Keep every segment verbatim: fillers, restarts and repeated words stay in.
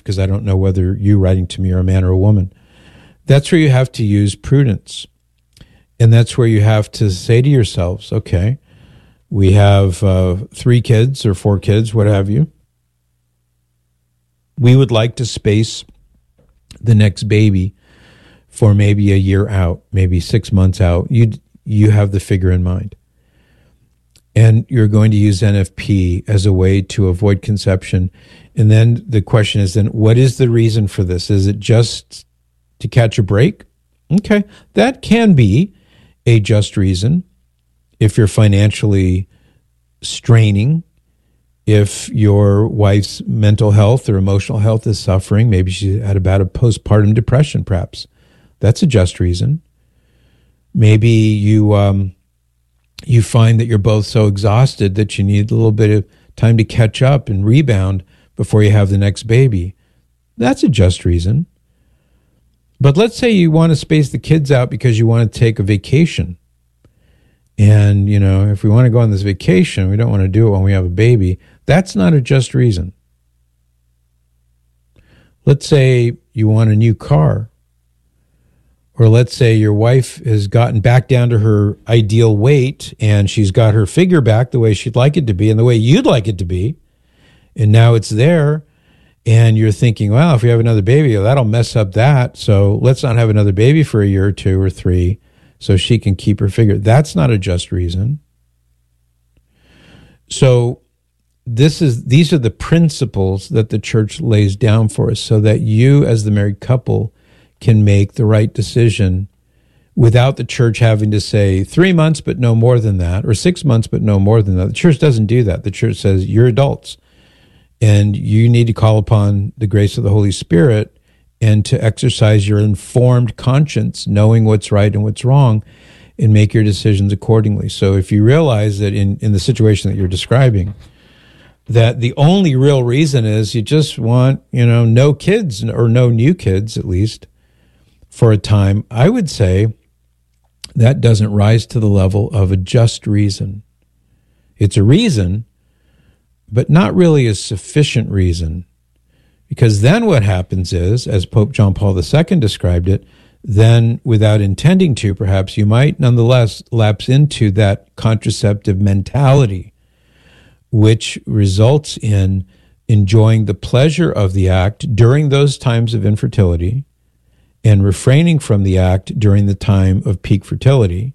because I don't know whether you writing to me are a man or a woman. That's where you have to use prudence. And that's where you have to say to yourselves, okay, we have uh, three kids or four kids, what have you. We would like to space the next baby for maybe a year out, maybe six months out. You you have the figure in mind. And you're going to use N F P as a way to avoid conception. And then the question is then, what is the reason for this? Is it just to catch a break? Okay, that can be a just reason. If you're financially straining, if your wife's mental health or emotional health is suffering, maybe she had about a postpartum depression, perhaps. That's a just reason. Maybe you um, you find that you're both so exhausted that you need a little bit of time to catch up and rebound before you have the next baby. That's a just reason. But let's say you want to space the kids out because you want to take a vacation. And, you know, if we want to go on this vacation, we don't want to do it when we have a baby. That's not a just reason. Let's say you want a new car. Or let's say your wife has gotten back down to her ideal weight and she's got her figure back the way she'd like it to be and the way you'd like it to be. And now it's there. And you're thinking, well, if we have another baby, that'll mess up that. So let's not have another baby for a year or two or three so she can keep her figure. That's not a just reason. So this is these are the principles that the church lays down for us so that you as the married couple can make the right decision without the church having to say three months but no more than that or six months but no more than that. The church doesn't do that. The church says you're adults. And you need to call upon the grace of the Holy Spirit and to exercise your informed conscience, knowing what's right and what's wrong, and make your decisions accordingly. So if you realize that in, in the situation that you're describing, that the only real reason is you just want, you know, no kids or no new kids, at least, for a time, I would say that doesn't rise to the level of a just reason. It's a reason, but not really a sufficient reason. Because then what happens is, as Pope John Paul the Second described it, then without intending to, perhaps, you might nonetheless lapse into that contraceptive mentality, which results in enjoying the pleasure of the act during those times of infertility and refraining from the act during the time of peak fertility.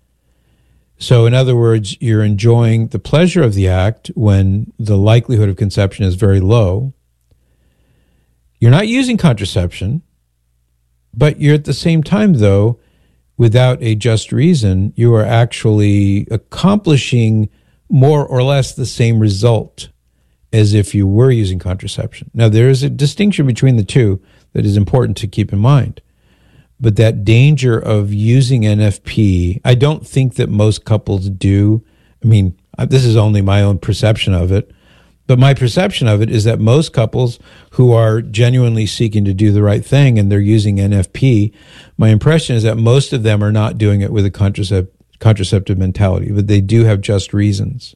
So in other words, you're enjoying the pleasure of the act when the likelihood of conception is very low. You're not using contraception, but you're at the same time, though, without a just reason, you are actually accomplishing more or less the same result as if you were using contraception. Now, there is a distinction between the two that is important to keep in mind. But that danger of using N F P, I don't think that most couples do. I mean, this is only my own perception of it. But my perception of it is that most couples who are genuinely seeking to do the right thing and they're using N F P, my impression is that most of them are not doing it with a contracept- contraceptive mentality, but they do have just reasons.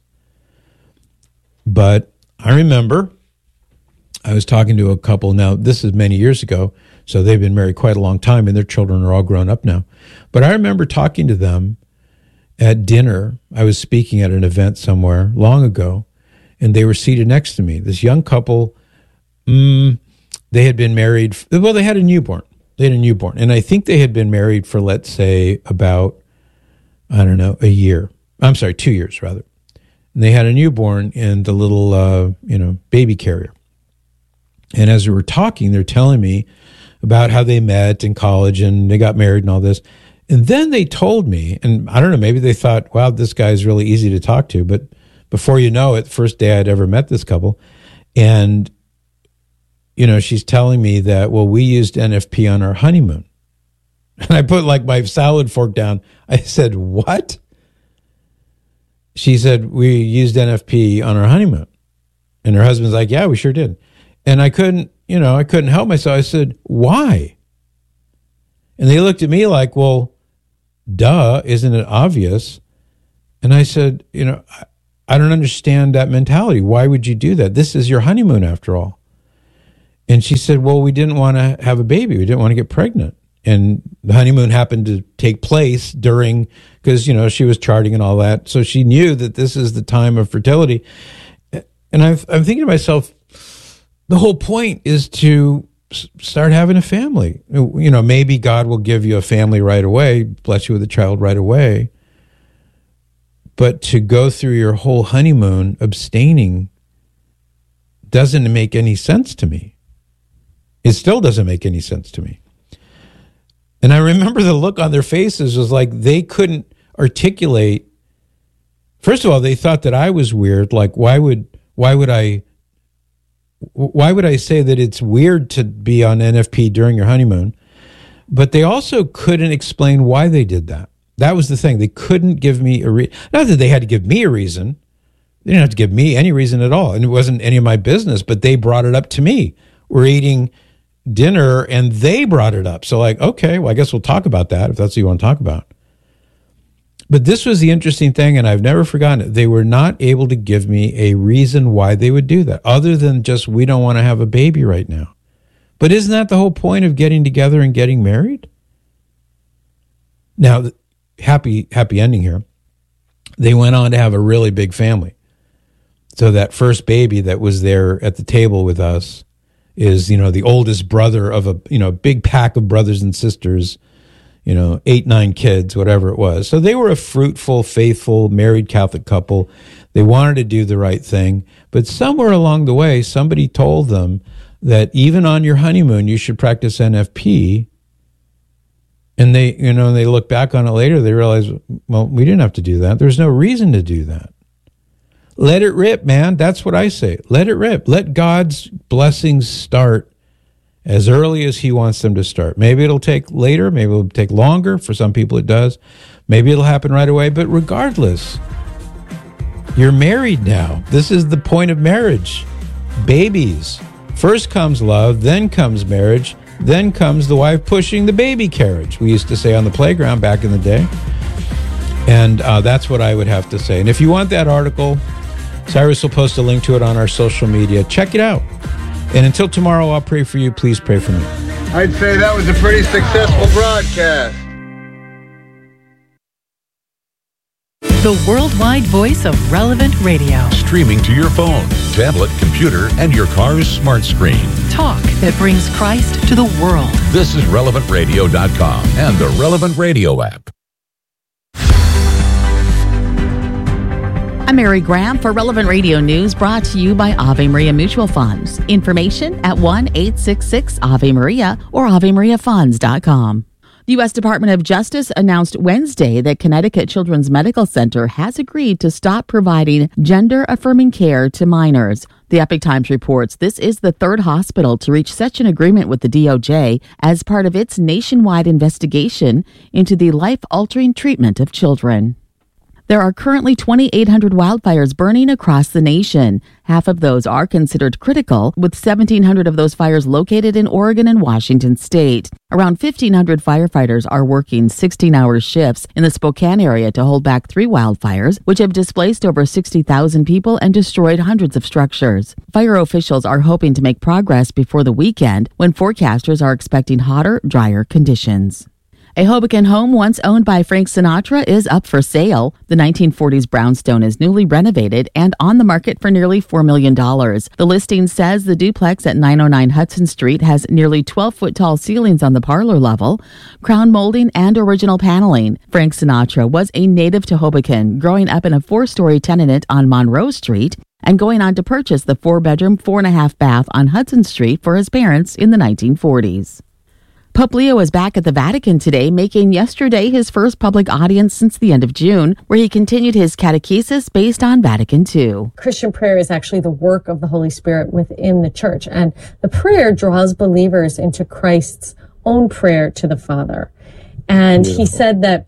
But I remember I was talking to a couple, now this is many years ago, so they've been married quite a long time, and their children are all grown up now. But I remember talking to them at dinner. I was speaking at an event somewhere long ago, and they were seated next to me. This young couple, mm, they had been married, well, they had a newborn. They had a newborn. And I think they had been married for, let's say, about, I don't know, a year. I'm sorry, two years, rather. And they had a newborn in the little, uh, you know, baby carrier. And as we were talking, they're telling me about how they met in college and they got married and all this. And then they told me, and I don't know, maybe they thought, wow, this guy's really easy to talk to. But before you know it, the first day I'd ever met this couple, and, you know, she's telling me that, well, we used N F P on our honeymoon. And I put like my salad fork down. I said, what? She said, we used N F P on our honeymoon. And her husband's like, yeah, we sure did. And I couldn't, you know, I couldn't help myself. I said, why? And they looked at me like, well, duh, isn't it obvious? And I said, you know, I, I don't understand that mentality. Why would you do that? This is your honeymoon after all. And she said, well, we didn't want to have a baby. We didn't want to get pregnant. And the honeymoon happened to take place during, because, you know, she was charting and all that. So she knew that this is the time of fertility. And I've, I'm thinking to myself, the whole point is to s- start having a family. You know, maybe God will give you a family right away, bless you with a child right away. But to go through your whole honeymoon abstaining doesn't make any sense to me. It still doesn't make any sense to me. And I remember the look on their faces was like they couldn't articulate. First of all, they thought that I was weird. Like, why would why would I why would I say that it's weird to be on N F P during your honeymoon? But they also couldn't explain why they did that. That was the thing. They couldn't give me a reason. Not that they had to give me a reason. They didn't have to give me any reason at all. And it wasn't any of my business, but they brought it up to me. We're eating dinner and they brought it up. So like, okay, well, I guess we'll talk about that if that's what you want to talk about. But this was the interesting thing, and I've never forgotten it. They were not able to give me a reason why they would do that, other than just, we don't want to have a baby right now. But isn't that the whole point of getting together and getting married? Now, happy, happy ending here. They went on to have a really big family. So that first baby that was there at the table with us is, you know, the oldest brother of a, you know, big pack of brothers and sisters, you know, eight, nine kids, whatever it was. So they were a fruitful, faithful, married Catholic couple. They wanted to do the right thing. But somewhere along the way, somebody told them that even on your honeymoon, you should practice N F P. And they, you know, they look back on it later, they realize, well, we didn't have to do that. There's no reason to do that. Let it rip, man. That's what I say. Let it rip. Let God's blessings start as early as he wants them to start. Maybe it'll take later. Maybe it'll take longer. For some people it does. Maybe it'll happen right away. But regardless, you're married now. This is the point of marriage. Babies. First comes love, then comes marriage, then comes the wife pushing the baby carriage, we used to say on the playground back in the day. And uh, that's what I would have to say. And if you want that article, Cyrus will post a link to it on our social media. Check it out. And until tomorrow, I'll pray for you. Please pray for me. I'd say that was a pretty successful broadcast. The worldwide voice of Relevant Radio. Streaming to your phone, tablet, computer, and your car's smart screen. Talk that brings Christ to the world. This is relevant radio dot com and the Relevant Radio app. I'm Mary Graham for Relevant Radio News, brought to you by Ave Maria Mutual Funds. Information at one eight six six Ave Maria or ave maria funds dot com. The U S Department of Justice announced Wednesday that Connecticut Children's Medical Center has agreed to stop providing gender-affirming care to minors. The Epoch Times reports this is the third hospital to reach such an agreement with the D O J as part of its nationwide investigation into the life-altering treatment of children. There are currently twenty-eight hundred wildfires burning across the nation. Half of those are considered critical, with seventeen hundred of those fires located in Oregon and Washington state. Around fifteen hundred firefighters are working sixteen-hour shifts in the Spokane area to hold back three wildfires, which have displaced over sixty thousand people and destroyed hundreds of structures. Fire officials are hoping to make progress before the weekend, when forecasters are expecting hotter, drier conditions. A Hoboken home once owned by Frank Sinatra is up for sale. The nineteen forties brownstone is newly renovated and on the market for nearly four million dollars. The listing says the duplex at nine oh nine Hudson Street has nearly twelve-foot-tall ceilings on the parlor level, crown molding, and original paneling. Frank Sinatra was a native to Hoboken, growing up in a four-story tenement on Monroe Street and going on to purchase the four-bedroom, four-and-a-half-bath on Hudson Street for his parents in the nineteen forties. Pope Leo is back at the Vatican today, making yesterday his first public audience since the end of June, where he continued his catechesis based on Vatican Two. Christian prayer is actually the work of the Holy Spirit within the church, and the prayer draws believers into Christ's own prayer to the Father. And Beautiful. He said that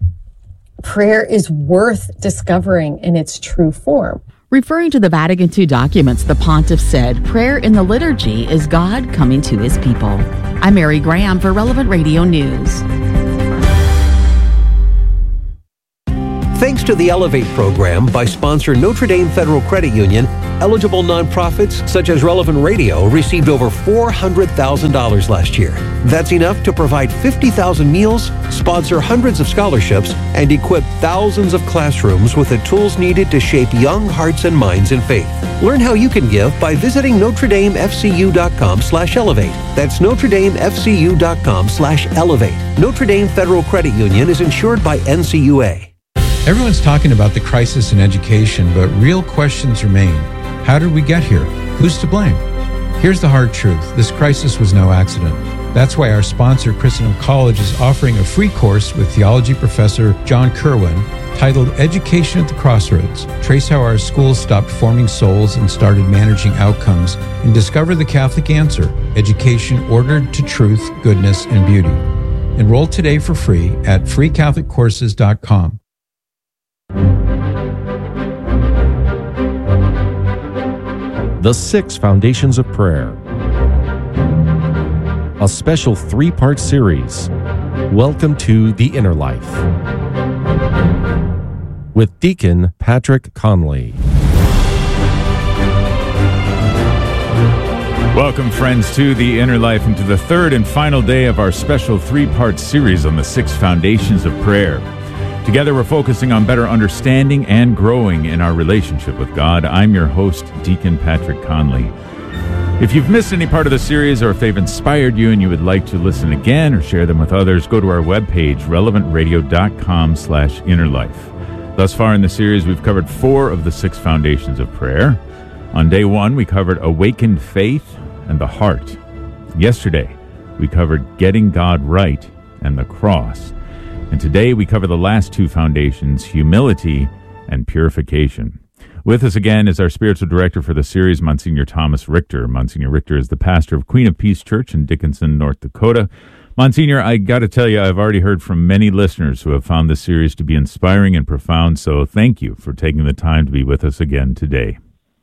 prayer is worth discovering in its true form. Referring to the Vatican Two documents, the pontiff said, prayer in the liturgy is God coming to his people. I'm Mary Graham for Relevant Radio News. Thanks to the Elevate program by sponsor Notre Dame Federal Credit Union, Eligible nonprofits such as Relevant Radio received over four hundred thousand dollars last year. That's enough to provide fifty thousand meals, sponsor hundreds of scholarships, and equip thousands of classrooms with the tools needed to shape young hearts and minds in faith. Learn how you can give by visiting Notre Dame F C U dot com slash elevate. That's Notre Dame F C U dot com slash elevate. Notre Dame Federal Credit Union is insured by N C U A. Everyone's talking about the crisis in education, but real questions remain. How did we get here? Who's to blame? Here's the hard truth. This crisis was no accident. That's why our sponsor, Christendom College, is offering a free course with theology professor John Kerwin titled Education at the Crossroads. Trace how our schools stopped forming souls and started managing outcomes, and discover the Catholic answer, education ordered to truth, goodness, and beauty. Enroll today for free at free catholic courses dot com. The Six Foundations of Prayer, a special three-part series. Welcome to The Inner Life with Deacon Patrick Conley. Welcome, friends, to The Inner Life and to the third and final day of our special three-part series on the Six Foundations of Prayer. Together, we're focusing on better understanding and growing in our relationship with God. I'm your host, Deacon Patrick Conley. If you've missed any part of the series, or if they've inspired you and you would like to listen again or share them with others, go to our webpage, relevant radio dot com slash inner life. Thus far in the series, we've covered four of the six foundations of prayer. On day one, we covered awakened faith and the heart. Yesterday, we covered getting God right and the cross. And today we cover the last two foundations, humility and purification. With us again is our spiritual director for the series, Monsignor Thomas Richter. Monsignor Richter is the pastor of Queen of Peace Church in Dickinson, North Dakota. Monsignor, I got to tell you, I've already heard from many listeners who have found this series to be inspiring and profound, so thank you for taking the time to be with us again today.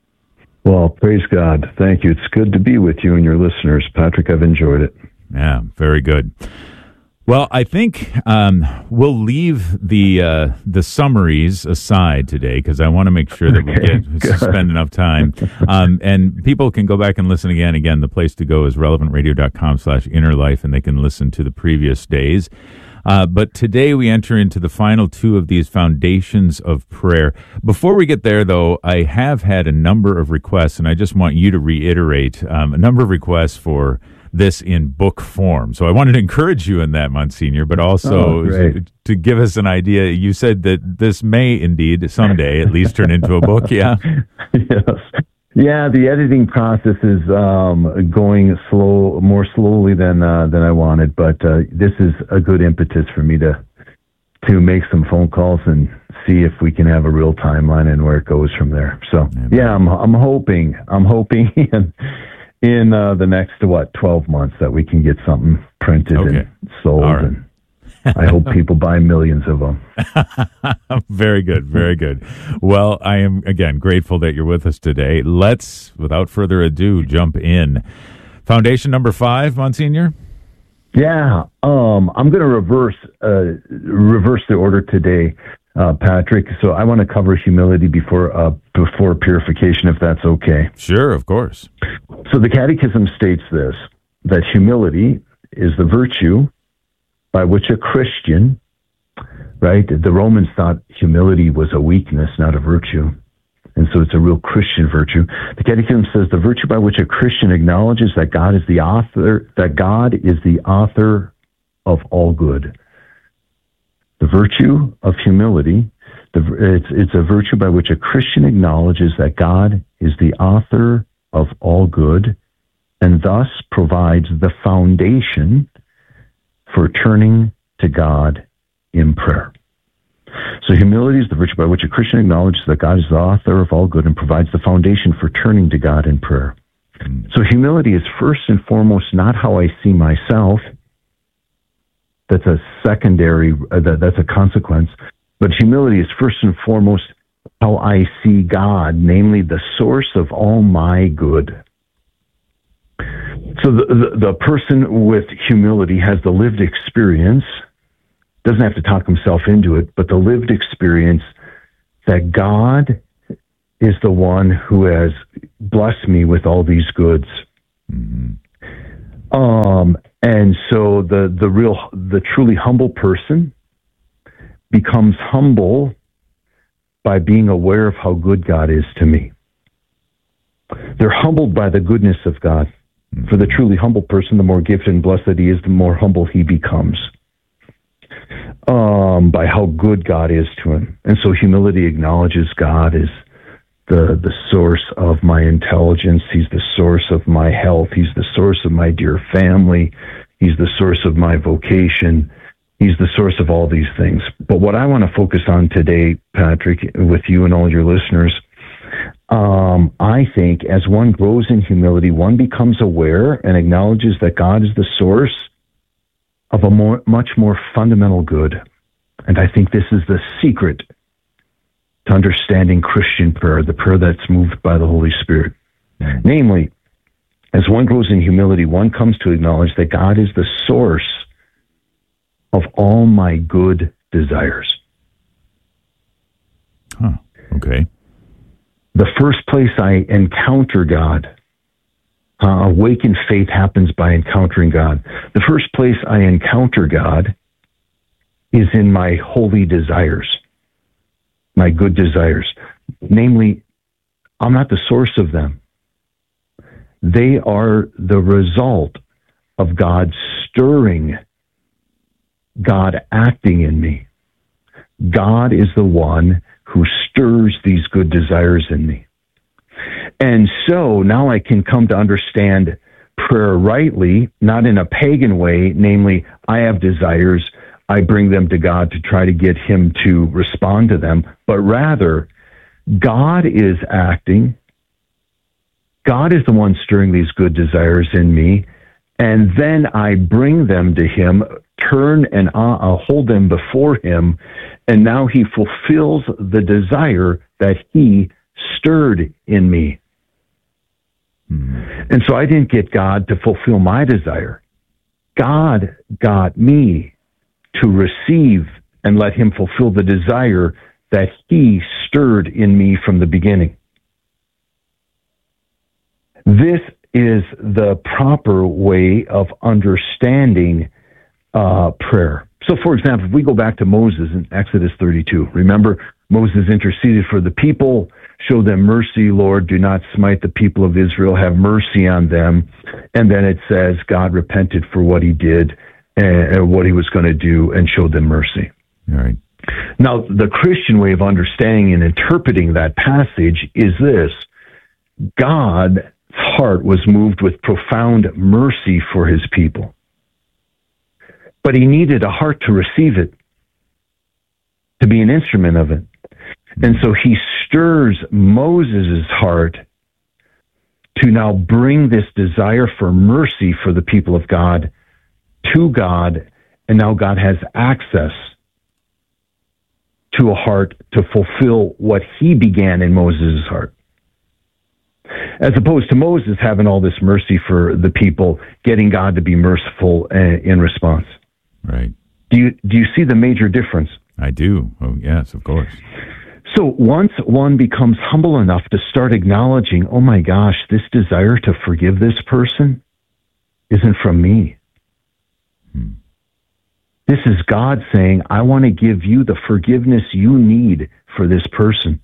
Well, praise God. Thank you. It's good to be with you and your listeners. Patrick, I've enjoyed it. Yeah, very good. Well, I think um, we'll leave the uh, the summaries aside today because I want to make sure that okay, we get good. spend enough time. Um, and people can go back and listen again. Again, the place to go is relevant radio dot com slash inner life, and they can listen to the previous days. Uh, but today we enter into the final two of these foundations of prayer. Before we get there, though, I have had a number of requests, and I just want you to reiterate um, a number of requests for this in book form. So I wanted to encourage you in that, Monsignor, but also oh, to give us an idea. You said that this may indeed someday at least turn into a book, yeah? Yes. Yeah, the editing process is um, going slow, more slowly than uh, than I wanted, but uh, this is a good impetus for me to to make some phone calls and see if we can have a real timeline and where it goes from there. So, yeah, yeah I'm I'm hoping, I'm hoping and in uh, the next, what, twelve months that we can get something printed okay. and sold. Right. And I hope people buy millions of them. Very good, very good. Well, I am, again, grateful that you're with us today. Let's, without further ado, jump in. Foundation number five, Monsignor? Yeah, um, I'm going to reverse uh, reverse the order today, uh, Patrick. So I want to cover humility before uh, before purification, if that's okay. Sure, of course. So the Catechism states this, that humility is the virtue by which a Christian, right? The Romans thought humility was a weakness, not a virtue. And so it's a real Christian virtue. The Catechism says the virtue by which a Christian acknowledges that God is the author, that God is the author of all good. The virtue of humility, the, it's, it's a virtue by which a Christian acknowledges that God is the author of all good and thus provides the foundation for turning to God in prayer. So humility is the virtue by which a Christian acknowledges that God is the author of all good and provides the foundation for turning to God in prayer. So humility is first and foremost not how I see myself. That's a secondary, uh, that, that's a consequence. But humility is first and foremost how I see God, namely the source of all my good. So the, the, the person with humility has the lived experience, doesn't have to talk himself into it, but the lived experience that God is the one who has blessed me with all these goods. Mm-hmm. Um, and so the, the real, the truly humble person becomes humble by being aware of how good God is to me. They're humbled by the goodness of God. Mm-hmm. For the truly humble person, the more gifted and blessed that he is, the more humble he becomes. Um, by how good God is to him. And so humility acknowledges God as the the source of my intelligence. He's the source of my health. He's the source of my dear family. He's the source of my vocation. He's the source of all these things. But what I want to focus on today, Patrick, with you and all your listeners, um, I think as one grows in humility, one becomes aware and acknowledges that God is the source of a more, much more fundamental good. And I think this is the secret to understanding Christian prayer, the prayer that's moved by the Holy Spirit. Namely, as one grows in humility, one comes to acknowledge that God is the source of all my good desires. Huh. Okay. The first place I encounter God, Uh, awakened faith happens by encountering God. The first place I encounter God is in my holy desires, my good desires. Namely, I'm not the source of them. They are the result of God stirring, God acting in me. God is the one who stirs these good desires in me. And so now I can come to understand prayer rightly, not in a pagan way, namely, I have desires, I bring them to God to try to get him to respond to them, but rather, God is acting, God is the one stirring these good desires in me, and then I bring them to him, turn and uh, hold them before him, and now he fulfills the desire that he stirred in me. And so I didn't get God to fulfill my desire. God got me to receive and let him fulfill the desire that he stirred in me from the beginning. This is the proper way of understanding uh, prayer. So, for example, if we go back to Moses in Exodus thirty-two, remember Moses interceded for the people, show them mercy, Lord, do not smite the people of Israel, have mercy on them. And then it says God repented for what he did and what he was going to do and showed them mercy. All right. Now, the Christian way of understanding and interpreting that passage is this: God's heart was moved with profound mercy for his people, but he needed a heart to receive it, to be an instrument of it. And so he stirs Moses' heart to now bring this desire for mercy for the people of God to God, and now God has access to a heart to fulfill what he began in Moses' heart. As opposed to Moses having all this mercy for the people, getting God to be merciful in response. Right. Do you, do you see the major difference? I do. Oh, yes, of course. So once one becomes humble enough to start acknowledging, oh my gosh, this desire to forgive this person isn't from me. Hmm. This is God saying, I want to give you the forgiveness you need for this person.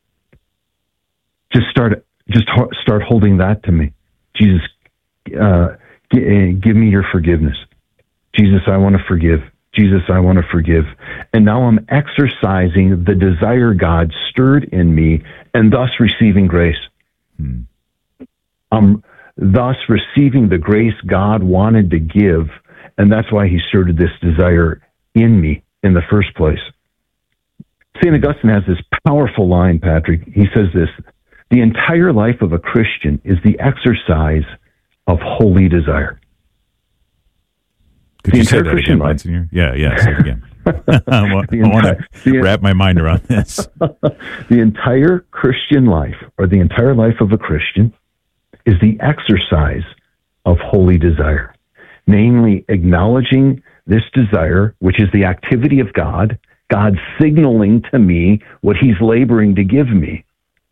Just start, just start holding that to me. Jesus, uh, give me your forgiveness. Jesus, I want to forgive. Jesus, I want to forgive. And now I'm exercising the desire God stirred in me and thus receiving grace. Hmm. I'm thus receiving the grace God wanted to give, and that's why he stirred this desire in me in the first place. Saint Augustine has this powerful line, Patrick. He says this: the entire life of a Christian is the exercise of holy desire. Could the you say that Christian again, Monsignor? Yeah, yeah, say it again. I want, I want to wrap my mind around this. The entire Christian life, or the entire life of a Christian, is the exercise of holy desire. Namely, acknowledging this desire, which is the activity of God, God signaling to me what he's laboring to give me.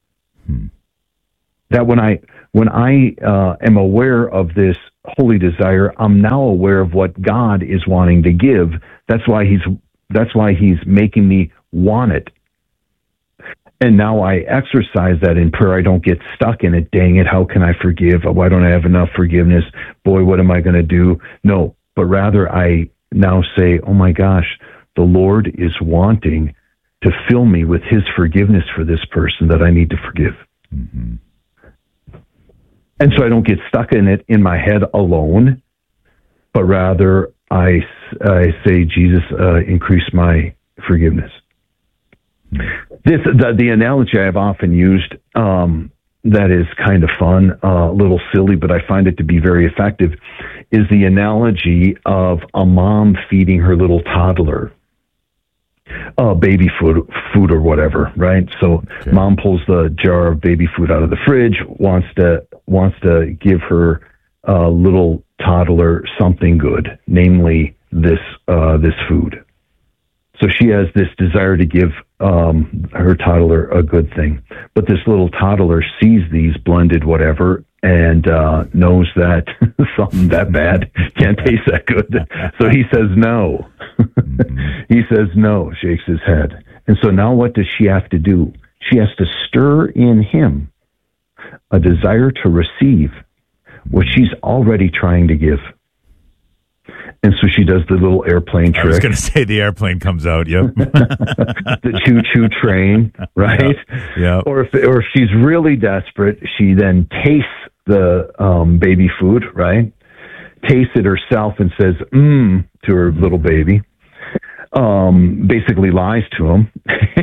Hmm. That when I when I uh, am aware of this holy desire, I'm now aware of what God is wanting to give. That's why he's that's why he's making me want it. And now I exercise that in prayer. I don't get stuck in it. Dang it, how can I forgive? Why don't I have enough forgiveness? Boy, what am I going to do? No, but rather I now say, oh my gosh, the Lord is wanting to fill me with his forgiveness for this person that I need to forgive. Mm-hmm. And so I don't get stuck in it in my head alone, but rather I, I say, Jesus, uh, increase my forgiveness. This the, the analogy I've often used um, that is kind of fun, uh, a little silly, but I find it to be very effective, is the analogy of a mom feeding her little toddler uh, baby food, food or whatever, right? So okay. Mom pulls the jar of baby food out of the fridge, wants to wants to give her uh, little toddler something good, namely this uh, this food. So she has this desire to give um, her toddler a good thing. But this little toddler sees these blended whatever and uh, knows that something that bad can't taste that good. So he says no. Mm-hmm. He says no, shakes his head. And so now what does she have to do? She has to stir in him a desire to receive what she's already trying to give. And so she does the little airplane trick. I was going to say the airplane comes out, yep. The choo-choo train, right? Yeah. Yep. Or if or if she's really desperate, she then tastes the um, baby food, right? Tastes it herself and says, mmm, to her little baby. Um, basically lies to him.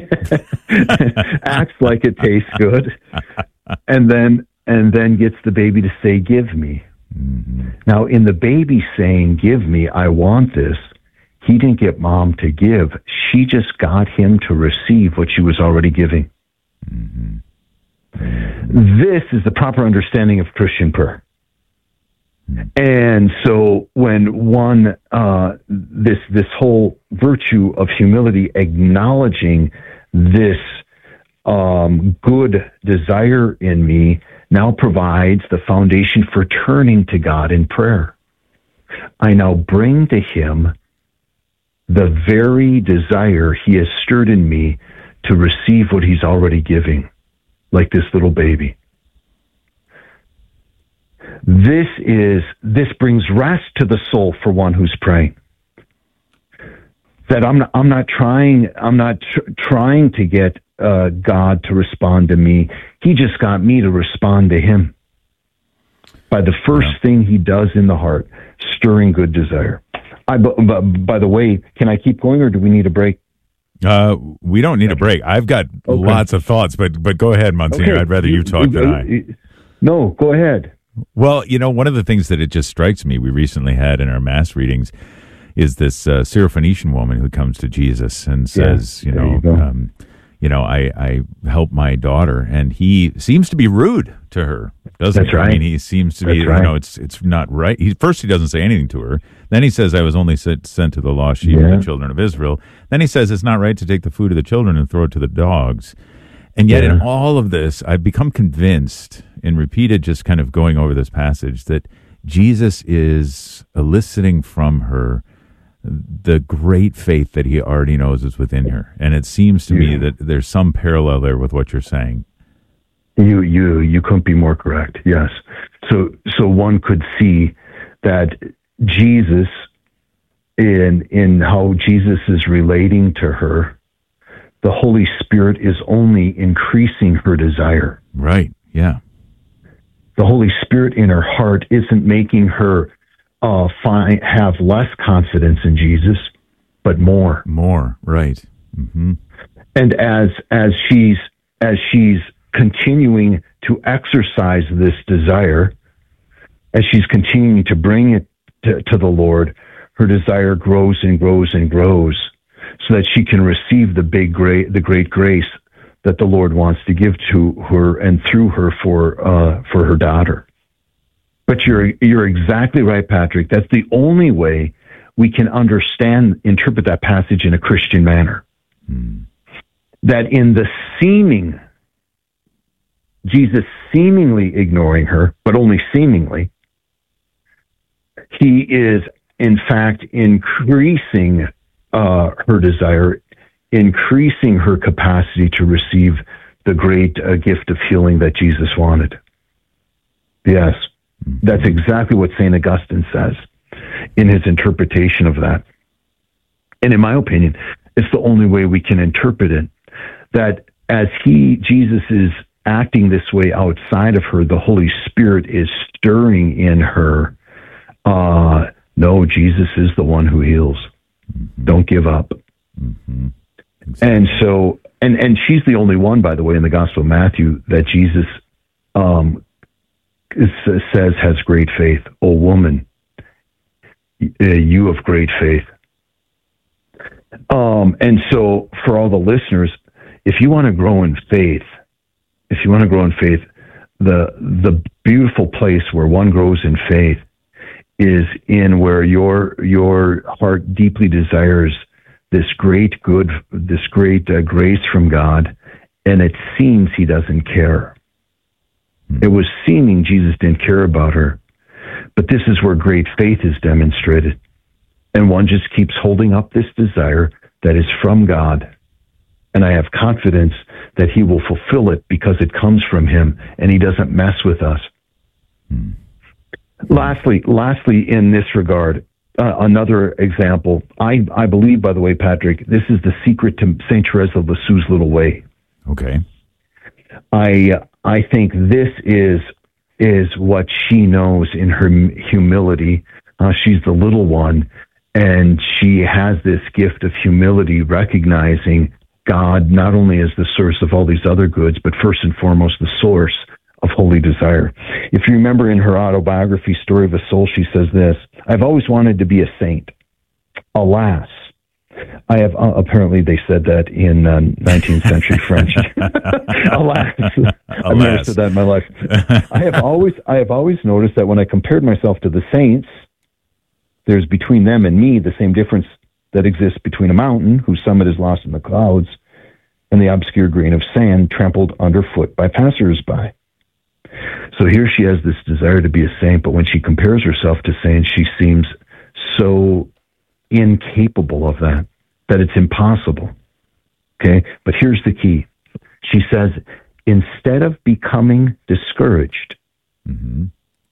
Acts like it tastes good. And then and then gets the baby to say, give me. Mm-hmm. Now, in the baby saying, give me, I want this, he didn't get mom to give. She just got him to receive what she was already giving. Mm-hmm. This is the proper understanding of Christian prayer. Mm-hmm. And so when one, uh, this, this whole virtue of humility, acknowledging this um, good desire in me, now provides the foundation for turning to God in prayer. I now bring to him the very desire he has stirred in me to receive what he's already giving, like this little baby. This is, this brings rest to the soul for one who's praying. That I'm not, I'm not trying, I'm not tr- trying to get uh, God to respond to me. He just got me to respond to him by the first yeah. thing he does in the heart, stirring good desire. I, but, but, by the way, can I keep going or do we need a break? Uh, we don't need a break. I've got okay. lots of thoughts, but but go ahead, Monsignor. Okay. I'd rather you, you talk you, than I. No, go ahead. Well, you know, one of the things that it just strikes me, we recently had in our mass readings, is this uh, Syrophoenician woman who comes to Jesus and says, yeah, you know, you, um, you know, I, I help my daughter, and he seems to be rude to her, doesn't That's he? Right. I mean, he seems to be, That's right. you know, it's it's not right. He, first, he doesn't say anything to her. Then he says, I was only sent, sent to the lost sheep yeah. of the children of Israel. Then he says, it's not right to take the food of the children and throw it to the dogs. And yet, yeah. in all of this, I've become convinced, in repeated just kind of going over this passage, that Jesus is eliciting from her the great faith that he already knows is within her. And it seems to yeah. me that there's some parallel there with what you're saying. You you you couldn't be more correct. Yes. So so one could see that Jesus, in in how Jesus is relating to her, the Holy Spirit is only increasing her desire. Right. Yeah. The Holy Spirit in her heart isn't making her uh, find, have less confidence in Jesus, but more. More. Right. Mm-hmm. And as as she's as she's continuing to exercise this desire, as she's continuing to bring it to, to the Lord, her desire grows and grows and grows, so that she can receive the big great the great grace that the Lord wants to give to her and through her for uh, for her daughter. But you're you're exactly right, Patrick. That's the only way we can understand, interpret that passage in a Christian manner. Hmm. That in the seeming Jesus seemingly ignoring her, but only seemingly, he is in fact increasing uh, her desire, increasing her capacity to receive the great uh, gift of healing that Jesus wanted. Yes, that's exactly what Saint Augustine says in his interpretation of that. And in my opinion, it's the only way we can interpret it, that as he, Jesus, is acting this way outside of her, the Holy Spirit is stirring in her. Uh, no, Jesus is the one who heals. Mm-hmm. Don't give up. Mm-hmm. Exactly. And so, and, and she's the only one, by the way, in the Gospel of Matthew that Jesus um, is, says has great faith. Oh, woman, you have great faith. Um, and so for all the listeners, if you want to grow in faith, if you want to grow in faith, the the beautiful place where one grows in faith is in where your your heart deeply desires this great good, this great uh, grace from God, and it seems he doesn't care. Mm-hmm. It was seeming Jesus didn't care about her, but this is where great faith is demonstrated. And one just keeps holding up this desire that is from God. And I have confidence that he will fulfill it because it comes from him and he doesn't mess with us. Hmm. Lastly, lastly, in this regard, uh, another example, I, I believe, by the way, Patrick, this is the secret to Saint Therese of Lisieux's little way. Okay. I, I think this is, is what she knows in her humility. Uh, she's the little one. And she has this gift of humility, recognizing God not only as the source of all these other goods, but first and foremost, the source of holy desire. If you remember in her autobiography, Story of a Soul, she says this: I've always wanted to be a saint. Alas, I have, uh, apparently they said that in uh, nineteenth century French. Alas, I've never said that in my life. I have always, I have always noticed that when I compared myself to the saints, there's between them and me the same difference that exists between a mountain whose summit is lost in the clouds and the obscure grain of sand trampled underfoot by passers-by. So here she has this desire to be a saint, but when she compares herself to saints, she seems so incapable of that, that it's impossible. Okay? But here's the key. She says, instead of becoming discouraged, mm-hmm.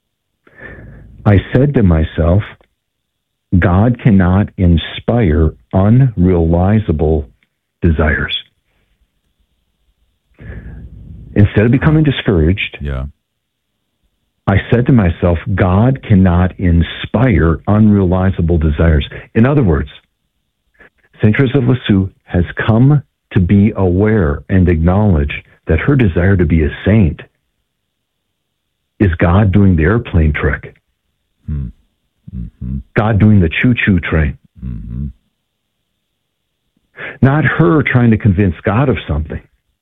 I said to myself, God cannot inspire unrealizable desires. Instead of becoming discouraged, yeah. I said to myself, God cannot inspire unrealizable desires. In other words, Saint Therese of Lisieux has come to be aware and acknowledge that her desire to be a saint is God doing the airplane trick. Hmm. Mm-hmm. God doing the choo-choo train. Mm-hmm. Not her trying to convince God of something,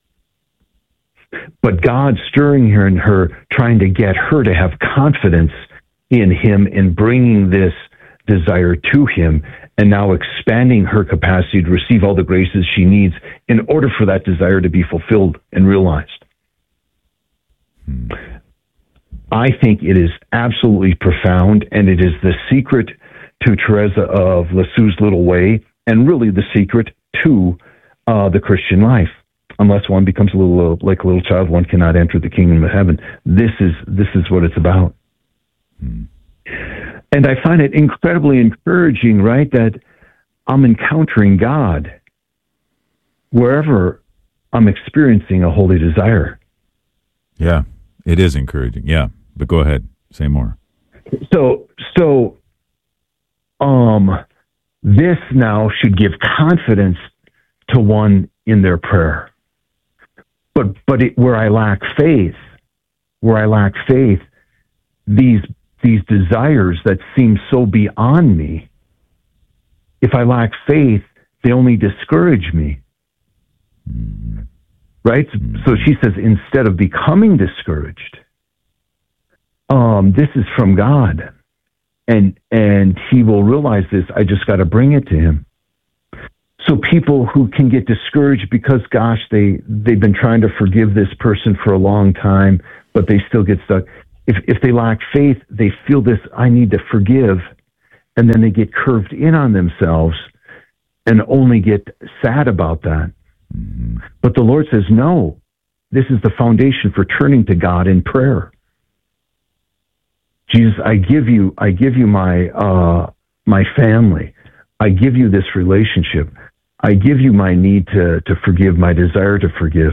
but God stirring her in her, trying to get her to have confidence in him and bringing this desire to him, and now expanding her capacity to receive all the graces she needs in order for that desire to be fulfilled and realized. Hmm. I think it is absolutely profound, and it is the secret to Teresa of Lisieux's little way, and really the secret to uh, the Christian life. Unless one becomes a little uh, like a little child, one cannot enter the kingdom of heaven. This is this is what it's about. Hmm. And I find it incredibly encouraging, right, that I'm encountering God wherever I'm experiencing a holy desire. Yeah. It is encouraging, yeah. But go ahead, say more. So, so, um, this now should give confidence to one in their prayer. But, but it, where I lack faith, where I lack faith, these these desires that seem so beyond me, if I lack faith, they only discourage me. Mm-hmm. Right? So she says, instead of becoming discouraged, um, this is from God. And and he will realize this. I just got to bring it to him. So people who can get discouraged because, gosh, they, they've been trying to forgive this person for a long time, but they still get stuck. If, if they lack faith, they feel this, I need to forgive, and then they get curved in on themselves and only get sad about that. Mm-hmm. But the Lord says, no, this is the foundation for turning to God in prayer. Jesus, I give you, I give you my, uh, my family. I give you this relationship. I give you my need to, to forgive, my desire to forgive.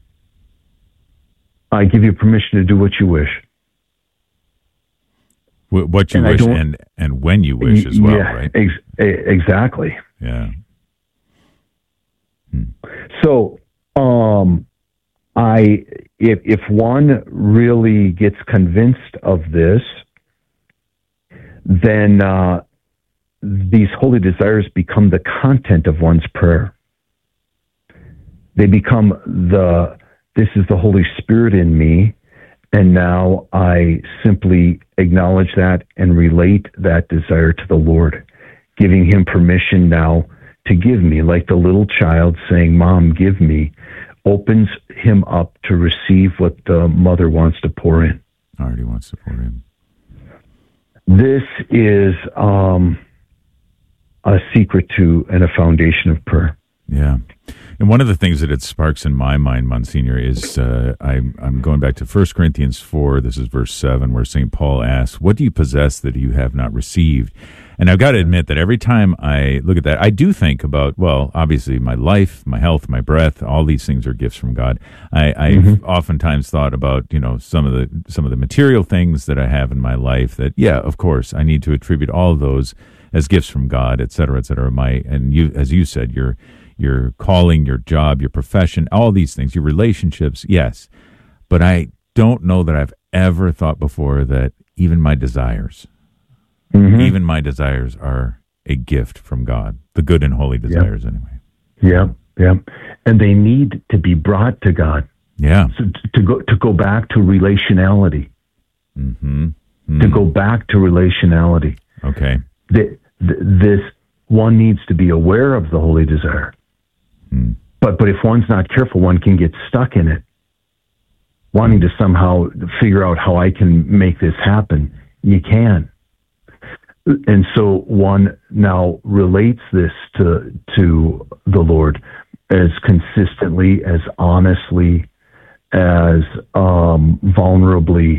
I give you permission to do what you wish. What you and wish and, and when you wish as well, yeah, right? Ex- exactly. Yeah. Hmm. So, um, I if if one really gets convinced of this, then uh, these holy desires become the content of one's prayer. They become the, this is the Holy Spirit in me, and now I simply acknowledge that and relate that desire to the Lord, giving him permission now to give me, like the little child saying, Mom, give me, opens him up to receive what the mother wants to pour in. Already wants to pour in. This is um, a secret to and a foundation of prayer. Yeah. And one of the things that it sparks in my mind, Monsignor, is uh, I'm, I'm going back to First Corinthians four. This is verse seven, where Saint Paul asks, what do you possess that you have not received? And I've got to admit that every time I look at that, I do think about, well, obviously my life, my health, my breath, all these things are gifts from God. I, I've mm-hmm. oftentimes thought about, you know, some of the some of the material things that I have in my life that, yeah, of course, I need to attribute all of those as gifts from God, et cetera, et cetera. My, and you, as you said, your your calling, your job, your profession, all these things, your relationships, yes. But I don't know that I've ever thought before that even my desires, mm-hmm. even my desires are a gift from God, the good and holy desires yep. anyway. Yeah, yeah. And they need to be brought to God. Yeah. So to, to go to go back to relationality. Mm-hmm. Mm-hmm. To go back to relationality. Okay. The, the, this one needs to be aware of the holy desire. Mm. But but if one's not careful, one can get stuck in it, wanting to somehow figure out how I can make this happen. You can. And so one now relates this to to the Lord as consistently, as honestly, as um, vulnerably,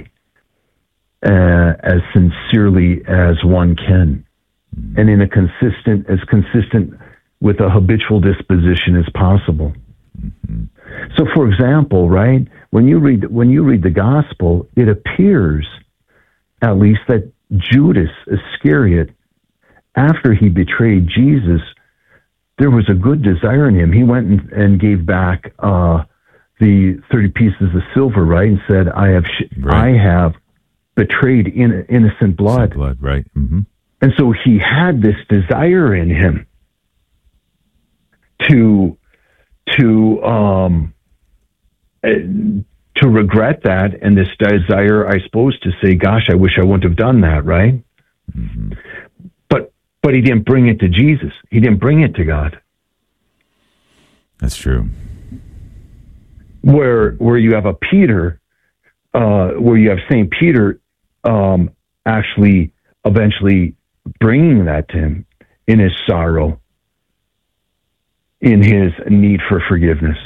uh, as sincerely as one can, mm. and in a consistent, as consistent with a habitual disposition as possible. Mm-hmm. So, for example, right, when you read when you read the gospel, it appears, at least, that Judas Iscariot, after he betrayed Jesus, there was a good desire in him. He went and, and gave back uh, the thirty pieces of silver, right, and said, "I have, sh- right. I have betrayed in, innocent blood." Innocent blood, right? Mm-hmm. And so he had this desire in him to to um, uh, to regret that, and this desire, I suppose, to say, "Gosh, I wish I wouldn't have done that." Right? Mm-hmm. But but he didn't bring it to Jesus. He didn't bring it to God. That's true. Where where you have a Peter, uh, where you have Saint Peter, um, actually eventually bringing that to him in his sorrow, in his need for forgiveness.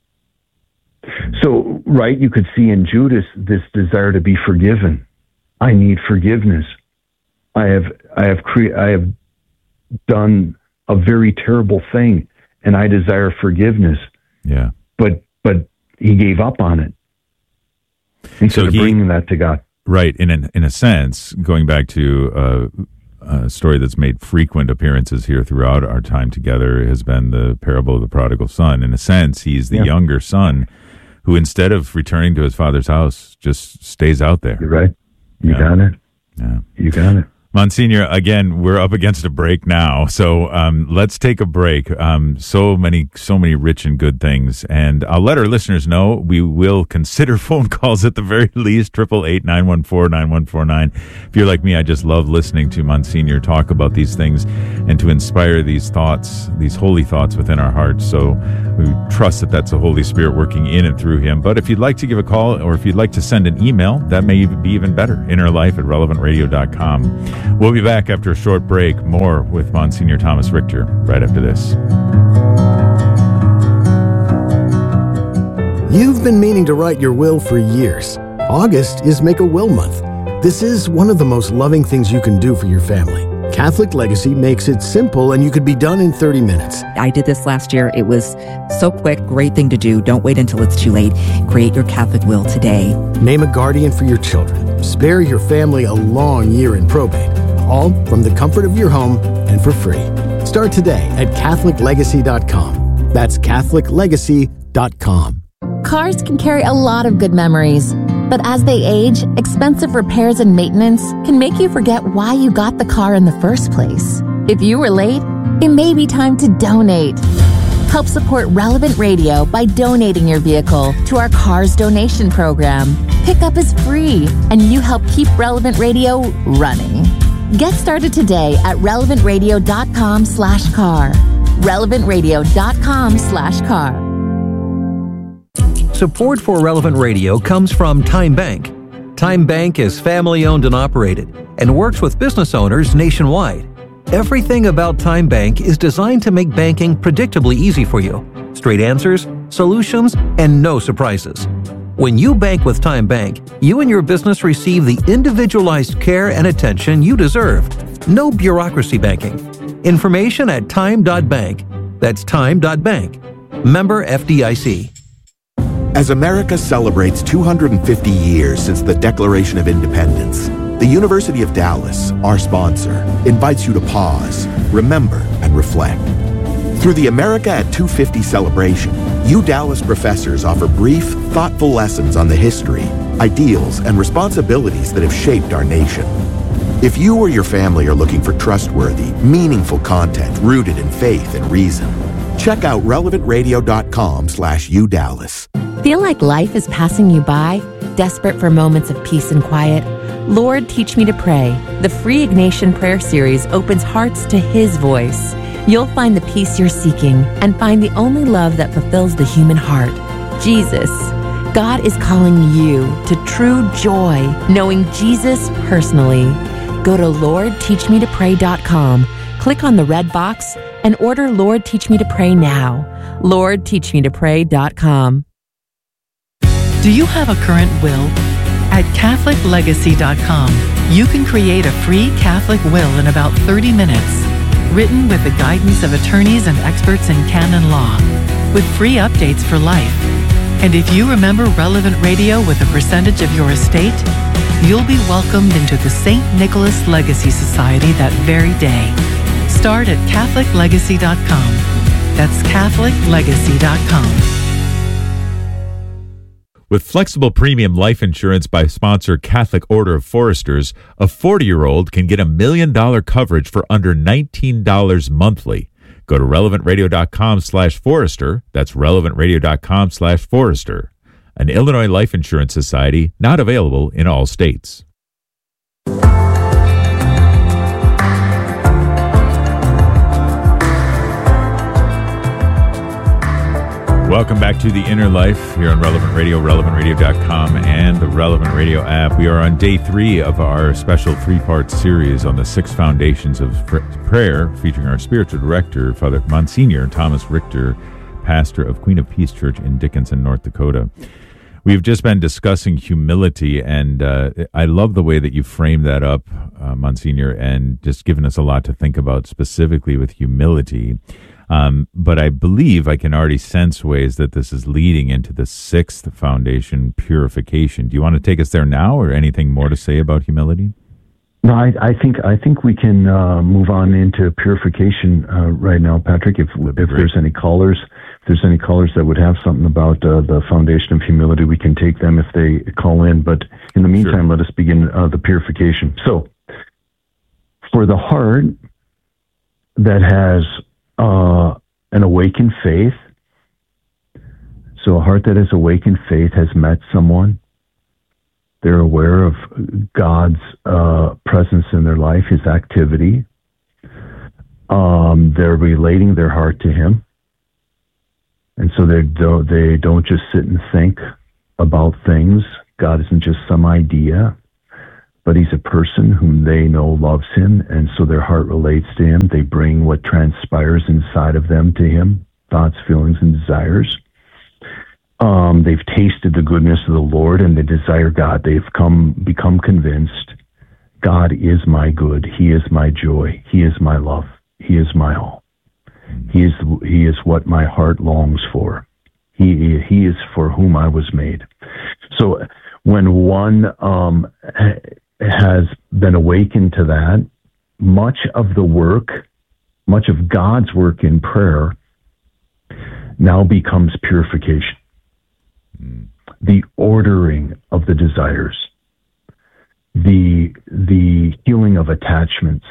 So, right, you could see in Judas this desire to be forgiven. I need forgiveness. I have, I have, cre- I have done a very terrible thing, and I desire forgiveness. Yeah. But, but he gave up on it instead so of he, bringing that to God. Right. In an, in a sense, going back to uh, a story that's made frequent appearances here throughout our time together has been the parable of the prodigal son. In a sense, he's the yeah. younger son who, instead of returning to his father's house, just stays out there. You're right. You yeah. got it. Yeah. You got it. Monsignor, again, we're up against a break now, so um, let's take a break. Um, so many, so many rich and good things, and I'll let our listeners know we will consider phone calls at the very least. Triple eight nine one four nine one four nine. If you're like me, I just love listening to Monsignor talk about these things and to inspire these thoughts, these holy thoughts within our hearts. So we trust that that's the Holy Spirit working in and through him. But if you'd like to give a call, or if you'd like to send an email, that may be even better. Inner Life at relevant radio dot com. We'll be back after a short break. More with Monsignor Thomas Richter right after this. You've been meaning to write your will for years. August is Make a Will Month. This is one of the most loving things you can do for your family. Catholic Legacy makes it simple, and you could be done in thirty minutes. I did this last year. It was so quick. Great thing to do. Don't wait until it's too late. Create your Catholic will today. Name a guardian for your children. Spare your family a long year in probate. All from the comfort of your home and for free. Start today at Catholic Legacy dot com. That's Catholic Legacy dot com. Cars can carry a lot of good memories, but as they age, expensive repairs and maintenance can make you forget why you got the car in the first place. If you were late, it may be time to donate. Help support Relevant Radio by donating your vehicle to our Cars Donation Program. Pickup is free, and you help keep Relevant Radio running. Get started today at relevant radio dot com slash car. relevant radio dot com slash car. Support for Relevant Radio comes from Time Bank. Time Bank is family-owned and operated and works with business owners nationwide. Everything about Time Bank is designed to make banking predictably easy for you. Straight answers, solutions, and no surprises. When you bank with Time Bank, you and your business receive the individualized care and attention you deserve. No bureaucracy banking. Information at time dot bank. That's time dot bank. Member F D I C. As America celebrates two hundred fifty years since the Declaration of Independence, the University of Dallas, our sponsor, invites you to pause, remember, and reflect. Through the America at two fifty celebration, U Dallas professors offer brief, thoughtful lessons on the history, ideals, and responsibilities that have shaped our nation. If you or your family are looking for trustworthy, meaningful content rooted in faith and reason, check out relevant radio dot com slash U Dallas. Feel like life is passing you by? Desperate for moments of peace and quiet? Lord, Teach Me to Pray. The free Ignatian Prayer Series opens hearts to His voice. You'll find the peace you're seeking and find the only love that fulfills the human heart, Jesus. God is calling you to true joy, knowing Jesus personally. Go to lord teach me to pray dot com, click on the red box, and order Lord Teach Me to Pray now. lord teach me to pray dot com. Do you have a current will? At Catholic Legacy dot com, you can create a free Catholic will in about thirty minutes, written with the guidance of attorneys and experts in canon law, with free updates for life. And if you remember Relevant Radio with a percentage of your estate, you'll be welcomed into the Saint Nicholas Legacy Society that very day. Start at Catholic Legacy dot com. That's Catholic Legacy dot com. With flexible premium life insurance by sponsor Catholic Order of Foresters, a forty-year-old can get a million dollar coverage for under nineteen dollars monthly. Go to relevant radio dot com slash forester. That's relevant radio dot com slash forester. An Illinois Life Insurance Society, not available in all states. Welcome back to The Inner Life here on Relevant Radio, relevant radio dot com, and the Relevant Radio app. We are on day three of our special three-part series on the six foundations of prayer, featuring our spiritual director, Father Monsignor Thomas Richter, pastor of Queen of Peace Church in Dickinson, North Dakota. We've just been discussing humility, and uh, I love the way that you framed that up, uh, Monsignor, and just given us a lot to think about specifically with humility. Um, but I believe I can already sense ways that this is leading into the sixth foundation, purification. Do you want to take us there now, or anything more to say about humility? No, I, I think I think we can uh, move on into purification uh, right now, Patrick. If if there's any callers, if there's any callers that would have something about uh, the foundation of humility, we can take them if they call in. But in the meantime, sure. Let us begin uh, the purification. So, For the heart that has uh, an awakened faith, so a heart that has awakened faith has met someone. They're aware of God's uh, presence in their life, His activity. Um, they're relating their heart to Him. And so they don't, they don't just sit and think about things. God isn't just some idea, but He's a person whom they know loves Him, and so their heart relates to Him. They bring what transpires inside of them to Him, thoughts, feelings, and desires. Um, they've tasted the goodness of the Lord, and they desire God. They've come become convinced, God is my good. He is my joy. He is my love. He is my all. He is He is what my heart longs for. He He is for whom I was made. So when one um, has been awakened to that, much of the work, much of God's work in prayer now becomes purification. Mm. The ordering of the desires, the the healing of attachments,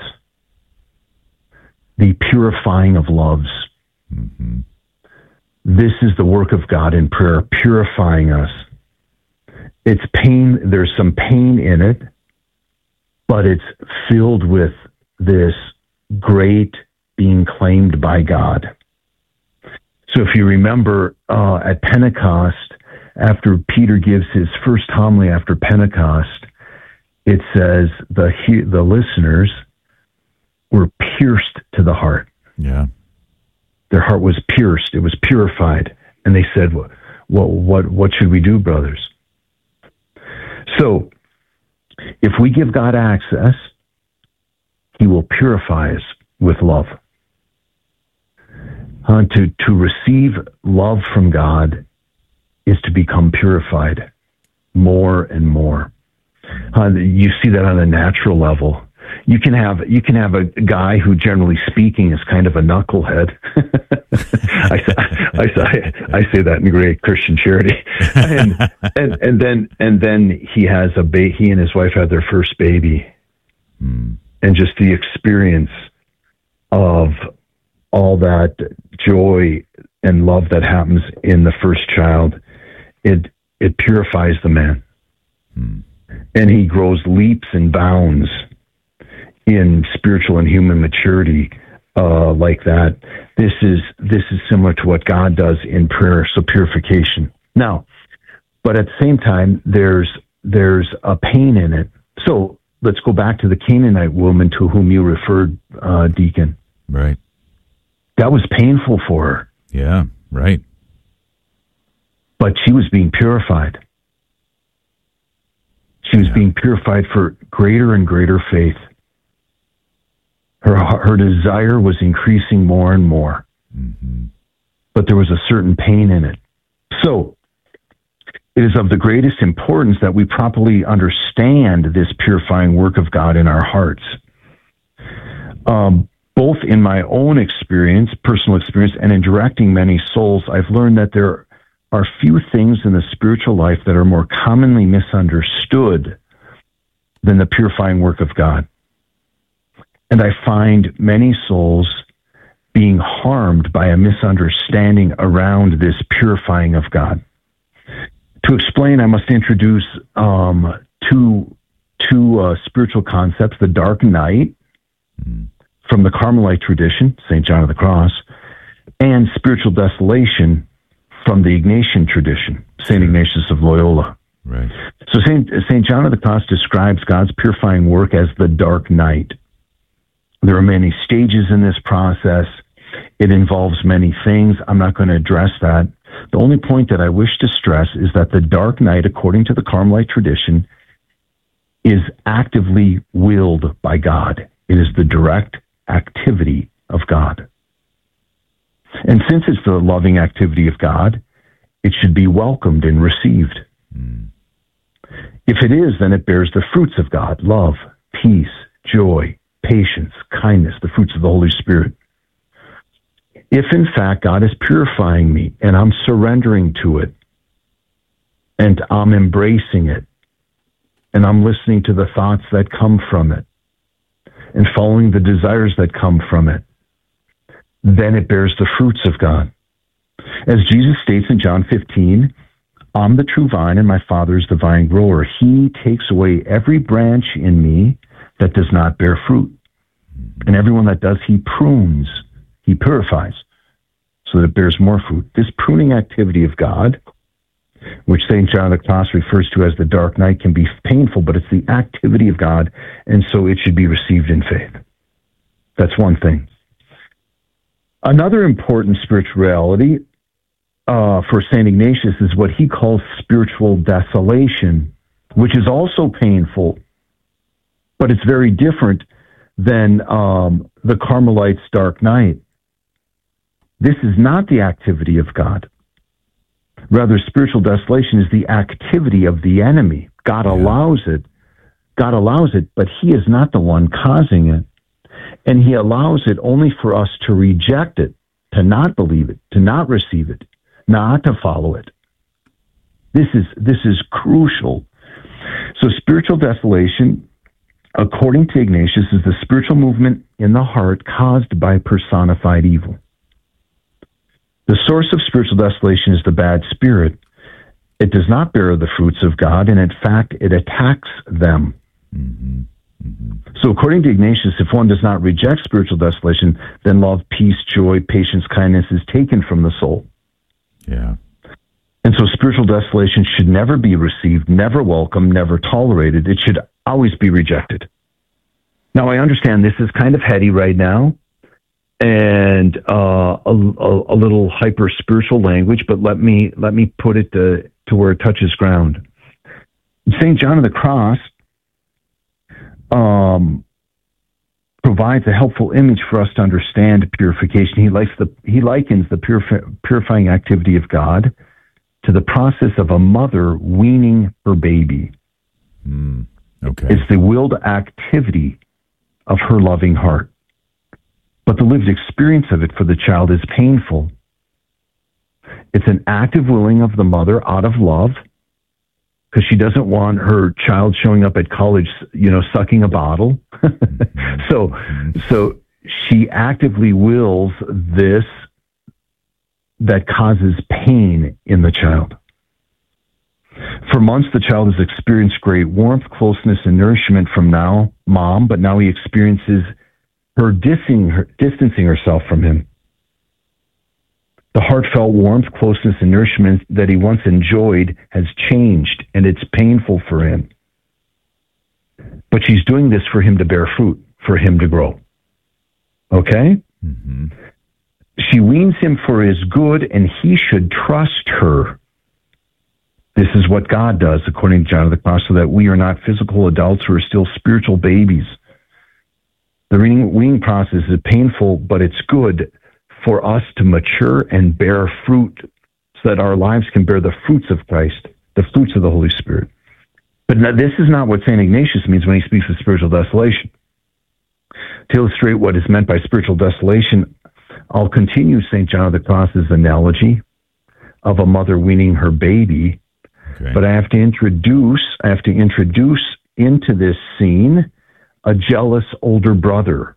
the purifying of loves. Mm-hmm. This is the work of God in prayer, purifying us. It's pain, there's some pain in it, but it's filled with this great being claimed by God. So if you remember uh, at Pentecost, after Peter gives his first homily after Pentecost, it says the the listeners were pierced to the heart. Yeah. Their heart was pierced. It was purified. And they said, what, what, what, what should we do, brothers? So if we give God access, He will purify us with love. Uh, to, to receive love from God is to become purified more and more. Uh, you see that on a natural level. You can have you can have a guy who, generally speaking, is kind of a knucklehead. I, I, I, I say that in great Christian charity, and, and and then and then he has a ba- he and his wife had their first baby, mm. and just the experience of all that joy and love that happens in the first child, it it purifies the man, mm. and he grows leaps and bounds in spiritual and human maturity uh, like that. This is this is similar to what God does in prayer, so purification. Now, but at the same time, there's there's a pain in it. So let's go back to the Canaanite woman to whom you referred, uh, Deacon. Right. That was painful for her. Yeah, right. But she was being purified. She was yeah. being purified for greater and greater faith. Her her desire was increasing more and more, mm-hmm. but there was a certain pain in it. So it is of the greatest importance that we properly understand this purifying work of God in our hearts. Um, both in my own experience, personal experience, and in directing many souls, I've learned that there are few things in the spiritual life that are more commonly misunderstood than the purifying work of God. And I find many souls being harmed by a misunderstanding around this purifying of God. To explain, I must introduce um, two, two uh, spiritual concepts, the dark night mm. from the Carmelite tradition, Saint John of the Cross, and spiritual desolation from the Ignatian tradition, Saint Ignatius of Loyola. Right. So Saint Saint John of the Cross describes God's purifying work as the dark night. There are many stages in this process. It involves many things. I'm not going to address that. The only point that I wish to stress is that the dark night, according to the Carmelite tradition, is actively willed by God. It is the direct activity of God. And since it's the loving activity of God, it should be welcomed and received. Mm. If it is, then it bears the fruits of God: love, peace, joy, patience, kindness, the fruits of the Holy Spirit. If in fact God is purifying me and I'm surrendering to it and I'm embracing it and I'm listening to the thoughts that come from it and following the desires that come from it, then it bears the fruits of God. As Jesus states in John fifteen, I'm the true vine and my Father is the vine grower. He takes away every branch in me that does not bear fruit. And everyone that does, he prunes, he purifies, so that it bears more fruit. This pruning activity of God, which Saint John of the Cross refers to as the dark night, can be painful, but it's the activity of God, and so it should be received in faith. That's one thing. Another important spiritual reality uh, for Saint Ignatius is what he calls spiritual desolation, which is also painful, but it's very different than um, the Carmelites' dark night. This is not the activity of God. Rather, spiritual desolation is the activity of the enemy. God yeah. allows it. God allows it, but he is not the one causing it. And he allows it only for us to reject it, to not believe it, to not receive it, not to follow it. This is, this is crucial. So spiritual desolation, according to Ignatius, is the spiritual movement in the heart caused by personified evil. The source of spiritual desolation is the bad spirit. It does not bear the fruits of God, and in fact, it attacks them. Mm-hmm. Mm-hmm. So according to Ignatius, if one does not reject spiritual desolation, then love, peace, joy, patience, kindness is taken from the soul. Yeah. And so spiritual desolation should never be received, never welcomed, never tolerated. It should always be rejected. Now, I understand this is kind of heady right now, and uh, a, a, a little hyper spiritual language, but let me let me put it to, to where it touches ground. Saint John of the Cross um, provides a helpful image for us to understand purification. He likes the he likens the purif- purifying activity of God to the process of a mother weaning her baby. Mm, okay, it's the willed activity of her loving heart. But the lived experience of it for the child is painful. It's an active willing of the mother out of love, because she doesn't want her child showing up at college, you know, sucking a bottle. so, so she actively wills this that causes pain in the child. For months, the child has experienced great warmth, closeness, and nourishment from now, mom, but now he experiences her distancing, her, distancing herself from him. The heartfelt warmth, closeness, and nourishment that he once enjoyed has changed, and it's painful for him. But she's doing this for him to bear fruit, for him to grow. Okay? Mm-hmm. She weans him for his good, and he should trust her. This is what God does, according to John of the Cross, so that we are not physical adults who are still spiritual babies. The weaning, weaning process is painful, but it's good for us to mature and bear fruit so that our lives can bear the fruits of Christ, the fruits of the Holy Spirit. But now, this is not what Saint Ignatius means when he speaks of spiritual desolation. To illustrate what is meant by spiritual desolation, I'll continue Saint John of the Cross's analogy of a mother weaning her baby, okay. But I have to introduce, I have to introduce into this scene a jealous older brother.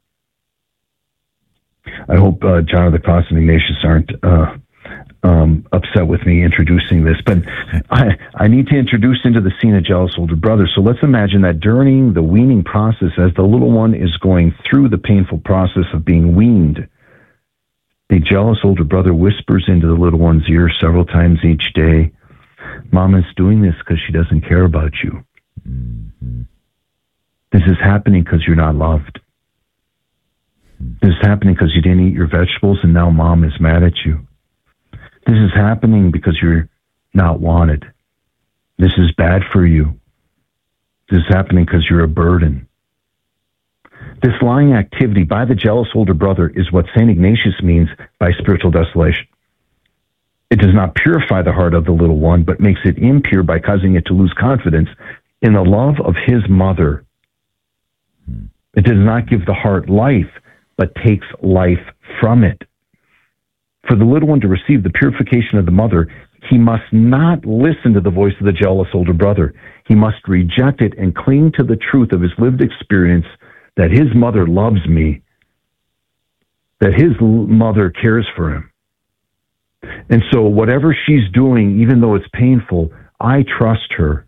I hope uh, John of the Cross and Ignatius aren't uh, um, upset with me introducing this, but I, I need to introduce into the scene a jealous older brother. So let's imagine that during the weaning process, as the little one is going through the painful process of being weaned, the jealous older brother whispers into the little one's ear several times each day, "Mama's doing this because she doesn't care about you. Mm-hmm. This is happening because you're not loved. This is happening because you didn't eat your vegetables and now mom is mad at you. This is happening because you're not wanted. This is bad for you. This is happening because you're a burden." This lying activity by the jealous older brother is what Saint Ignatius means by spiritual desolation. It does not purify the heart of the little one, but makes it impure by causing it to lose confidence in the love of his mother. It does not give the heart life, but takes life from it. For the little one to receive the purification of the mother, he must not listen to the voice of the jealous older brother. He must reject it and cling to the truth of his lived experience that his mother loves me, that his mother cares for him. And so whatever she's doing, even though it's painful, I trust her.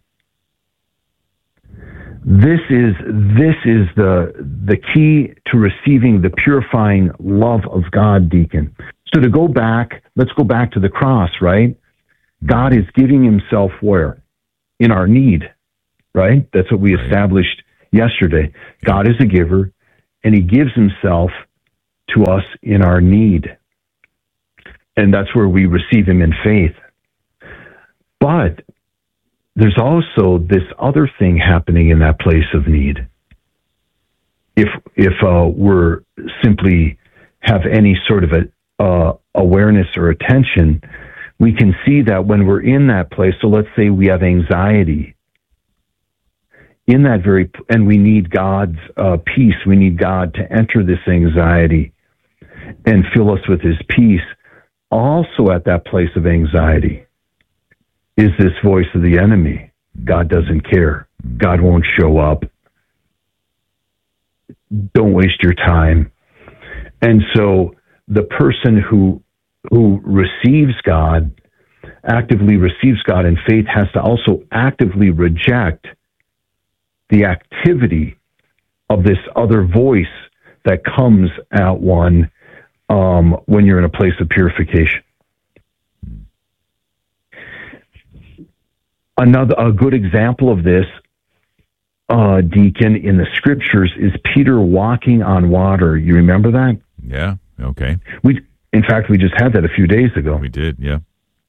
This is this is the the key to receiving the purifying love of God, Deacon. So to go back, let's go back to the cross, right? God is giving himself where? In our need, right? That's what we established yesterday. God is a giver, and he gives himself to us in our need. And that's where we receive him in faith. But there's also this other thing happening in that place of need. If if uh, we're simply have any sort of a uh, awareness or attention, we can see that when we're in that place, so let's say we have anxiety, in that very, and we need God's uh, peace, we need God to enter this anxiety and fill us with his peace. Also at that place of anxiety is this voice of the enemy. God doesn't care. God won't show up. Don't waste your time. And so the person who who receives God, actively receives God in faith, has to also actively reject the activity of this other voice that comes at one um, when you're in a place of purification. Another a good example of this, uh, Deacon, in the scriptures is Peter walking on water. You remember that? Yeah. Okay. We, in fact, we just had that a few days ago. We did. Yeah.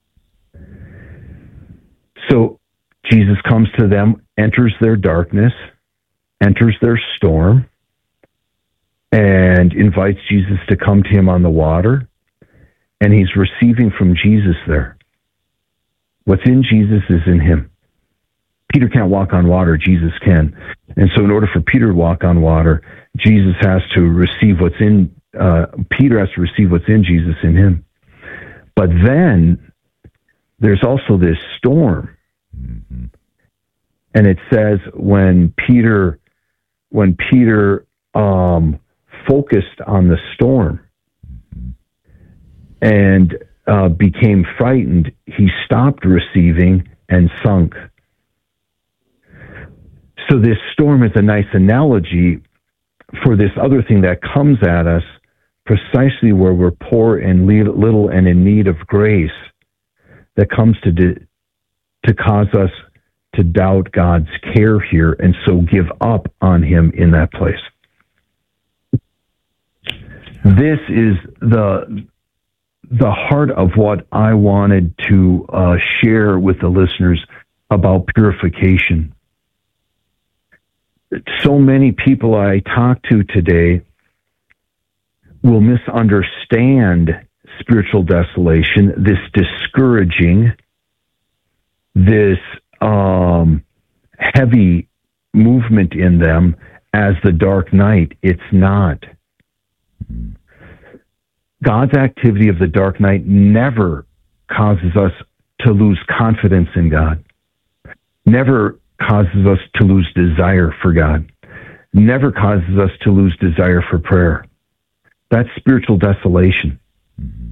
So Jesus comes to them, enters their darkness, enters their storm, and invites Jesus to come to him on the water. And he's receiving from Jesus there. What's in Jesus is in him. Peter can't walk on water, Jesus can. And so in order for Peter to walk on water, Jesus has to receive what's in, uh, Peter has to receive what's in Jesus in him. But then there's also this storm. Mm-hmm. And it says when Peter, when Peter um, focused on the storm mm-hmm. and Uh, became frightened, he stopped receiving and sunk. So this storm is a nice analogy for this other thing that comes at us precisely where we're poor and little and in need of grace, that comes to de- to cause us to doubt God's care here and so give up on him in that place. This is the the heart of what I wanted to uh, share with the listeners about purification. So many people I talk to today will misunderstand spiritual desolation, this discouraging, this um, heavy movement in them as the dark night. It's not. God's activity of the dark night never causes us to lose confidence in God, never causes us to lose desire for God, never causes us to lose desire for prayer. That's spiritual desolation. Mm-hmm.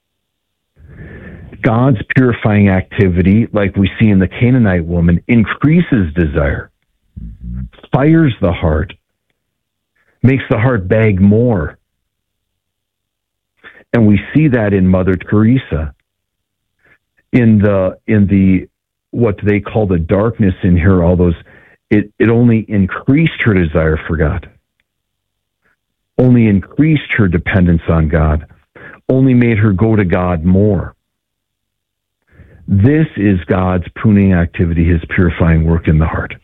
God's purifying activity, like we see in the Canaanite woman, increases desire, mm-hmm. fires the heart, makes the heart beg more. And we see that in Mother Teresa, in the in the what they call the darkness in her. All those, it it only increased her desire for God, only increased her dependence on God, only made her go to God more. This is God's pruning activity, his purifying work in the heart.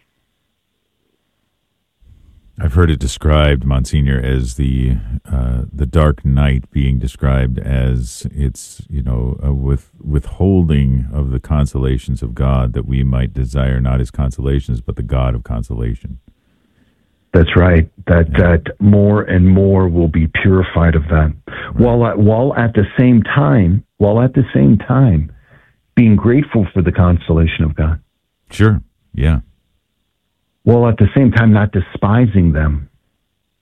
I've heard it described, Monsignor, as the uh, the dark night being described as it's, you know, a with withholding of the consolations of God, that we might desire not his consolations, but the God of consolation. That's right. That yeah. that more and more will be purified of that, right. while at, while at the same time, while at the same time, being grateful for the consolation of God. Sure. Yeah. While at the same time not despising them.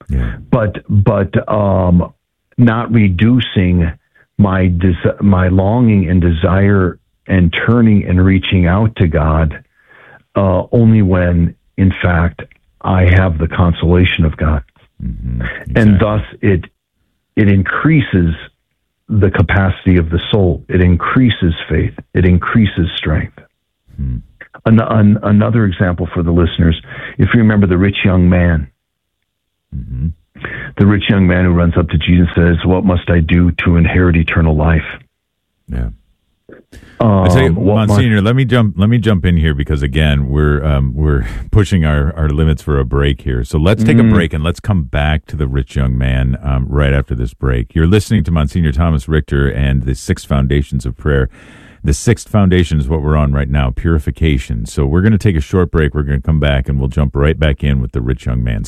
Yeah. But but um, not reducing my des- my longing and desire and turning and reaching out to God uh, only when, in fact, I have the consolation of God. Mm-hmm. Exactly. And thus it it increases the capacity of the soul. It increases faith. It increases strength. Mm. An, an, another example for the listeners, if you remember the rich young man, mm-hmm. the rich young man who runs up to Jesus and says, "What must I do to inherit eternal life?" Yeah. Um, I tell you, what Monsignor, must- let me jump. Let me jump in here because again, we're um, we're pushing our, our limits for a break here. So let's take Mm. a break and let's come back to the rich young man um, right after this break. You're listening to Monsignor Thomas Richter and the Six Foundations of Prayer. The sixth foundation is what we're on right now, purification. So we're going to take a short break. We're going to come back and we'll jump right back in with the rich young man.